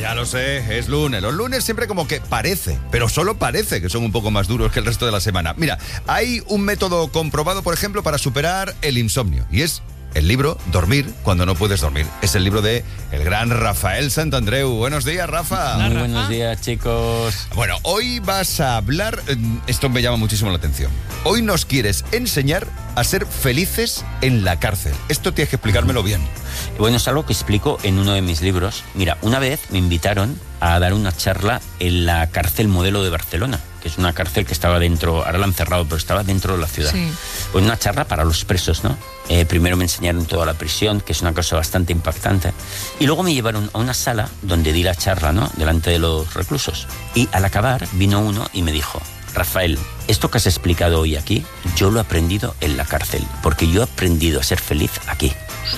Ya lo sé, es lunes. Los lunes siempre como que parece, pero solo parece que son un poco más duros que el resto de la semana. Mira, hay un método comprobado, por ejemplo, para superar el insomnio. Y es el libro Dormir cuando no puedes dormir. Es el libro de el gran Rafael Santandreu. Buenos días, Rafa. Muy buenos días, chicos. Bueno, hoy vas a hablar... Esto me llama muchísimo la atención. Hoy nos quieres enseñar a ser felices en la cárcel. Esto tienes que explicármelo bien. Bueno, es algo que explico en uno de mis libros. Mira, una vez me invitaron a dar una charla en la cárcel Modelo de Barcelona, que es una cárcel que estaba dentro, ahora la han cerrado, pero estaba dentro de la ciudad. Sí. Pues una charla para los presos, ¿no? Primero me enseñaron toda la prisión, que es una cosa bastante impactante, y luego me llevaron a una sala donde di la charla, ¿no? Delante de los reclusos. Y al acabar vino uno y me dijo: Rafael, esto que has explicado hoy aquí, yo lo he aprendido en la cárcel, porque yo he aprendido a ser feliz aquí.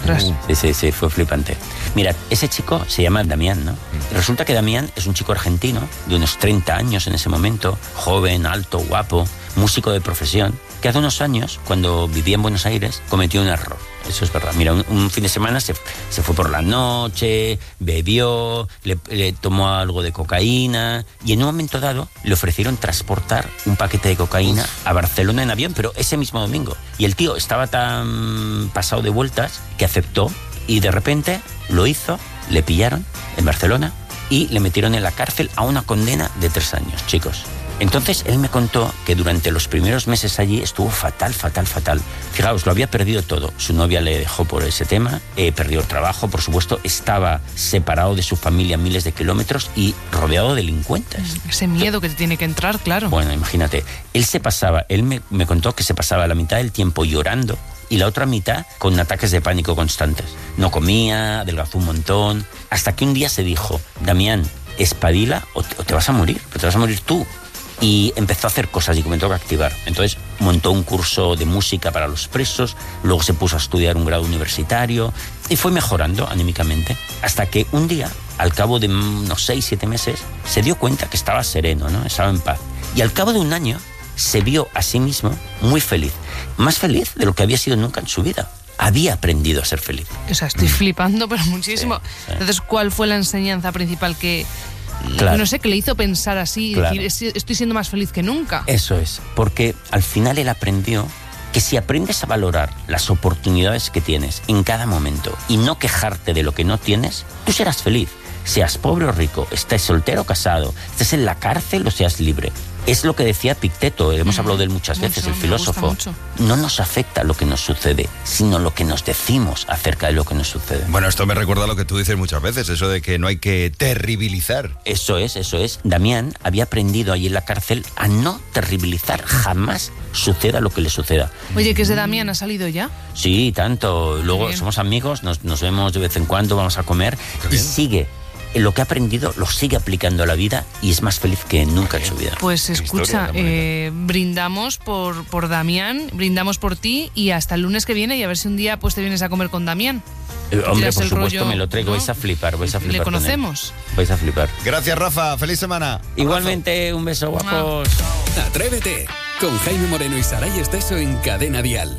Sí, fue flipante. Mira, ese chico se llama Damián, ¿no? Resulta que Damián es un chico argentino de unos 30 años en ese momento, joven, alto, guapo, músico de profesión, que hace unos años, cuando vivía en Buenos Aires, cometió un error. Eso es verdad. Mira, un fin de semana se fue por la noche, bebió, le tomó algo de cocaína, y en un momento dado le ofrecieron transportar un paquete de cocaína a Barcelona en avión, pero ese mismo domingo. Y el tío estaba tan pasado de vueltas que aceptó, y de repente lo hizo, le pillaron en Barcelona y le metieron en la cárcel a una condena de 3 años, chicos. Entonces él me contó que durante los primeros meses allí estuvo fatal. Fijaos, lo había perdido todo. Su novia le dejó por ese tema, perdió el trabajo, por supuesto, estaba separado de su familia a miles de kilómetros y rodeado de delincuentes. Ese miedo que te tiene que entrar, claro. Bueno, imagínate, él me contó que se pasaba la mitad del tiempo llorando y la otra mitad con ataques de pánico constantes. No comía, adelgazó un montón, hasta que un día se dijo: Damián, espabila o te vas a morir, pero te vas a morir tú. Y empezó a hacer cosas y comenzó a activar. Entonces montó un curso de música para los presos, luego se puso a estudiar un grado universitario y fue mejorando anímicamente, hasta que un día, al cabo de unos 6-7 meses, se dio cuenta que estaba sereno, ¿no? Estaba en paz. Y al cabo de un año se vio a sí mismo muy feliz, más feliz de lo que había sido nunca en su vida. Había aprendido a ser feliz. O sea, estoy flipando, pero muchísimo. Sí. Entonces, ¿cuál fue la enseñanza principal que... Claro. No sé, que le hizo pensar así, claro. Decir, estoy siendo más feliz que nunca? Eso es, porque al final él aprendió que si aprendes a valorar las oportunidades que tienes en cada momento y no quejarte de lo que no tienes, tú serás feliz. Seas pobre o rico, estés soltero o casado, estés en la cárcel o seas libre. Es lo que decía Epicteto, hemos hablado de él muchas veces, el filósofo. No nos afecta lo que nos sucede, sino lo que nos decimos acerca de lo que nos sucede. Bueno, esto me recuerda a lo que tú dices muchas veces, eso de que no hay que terribilizar. Eso es. Damián había aprendido ahí en la cárcel a no terribilizar, jamás suceda lo que le suceda. Oye, ¿qué es de Damián? ¿Ha salido ya? Sí, tanto. Luego somos amigos, nos vemos de vez en cuando, vamos a comer y sigue. Lo que ha aprendido lo sigue aplicando a la vida y es más feliz que nunca en su vida. Pues escucha, brindamos por Damián, brindamos por ti y hasta el lunes que viene, y a ver si un día pues te vienes a comer con Damián. Hombre, por supuesto, me lo traigo, ¿no? Vais a flipar. ¿Le conocemos? Vais a flipar. Gracias, Rafa, feliz semana. Igualmente, un beso, guapos. Atrévete, con Jaime Moreno y Saray Esteso en Cadena Dial.